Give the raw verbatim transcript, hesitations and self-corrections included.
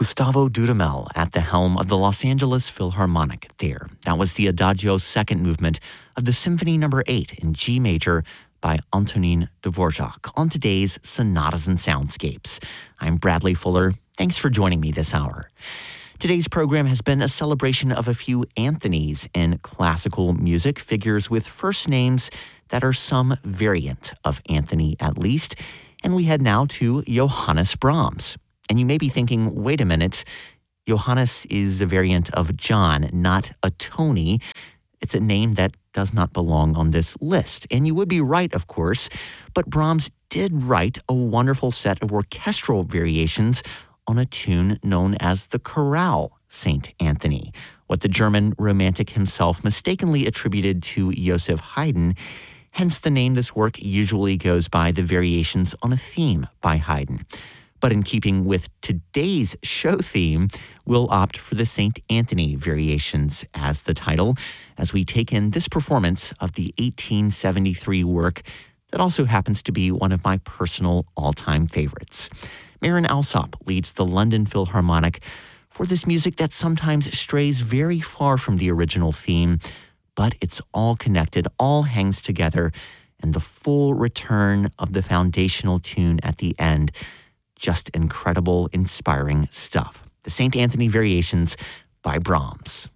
Gustavo Dudamel at the helm of the Los Angeles Philharmonic there. That was the Adagio second movement of the Symphony Number eight in G major by Antonin Dvorak on today's Sonatas and Soundscapes. I'm Bradley Fuller. Thanks for joining me this hour. Today's program has been a celebration of a few Anthonys in classical music, figures with first names that are some variant of Anthony at least. And we head now to Johannes Brahms. And you may be thinking, wait a minute, Johannes is a variant of John, not a Tony. It's a name that does not belong on this list. And you would be right, of course, but Brahms did write a wonderful set of orchestral variations on a tune known as the Chorale Saint Anthony, what the German romantic himself mistakenly attributed to Joseph Haydn. Hence the name this work usually goes by the variations on a theme by Haydn. But in keeping with today's show theme, we'll opt for the Saint Anthony variations as the title, as we take in this performance of the eighteen seventy-three work that also happens to be one of my personal all-time favorites. Marin Alsop leads the London Philharmonic for this music that sometimes strays very far from the original theme, but it's all connected, all hangs together, and the full return of the foundational tune at the end. Just incredible, inspiring stuff. The Saint Anthony Variations by Brahms.